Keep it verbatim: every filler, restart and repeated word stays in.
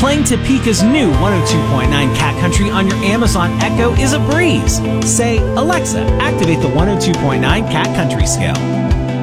Playing Topeka's new one oh two point nine Cat Country on your Amazon Echo is a breeze. Say, Alexa, activate the one oh two point nine Cat Country scale.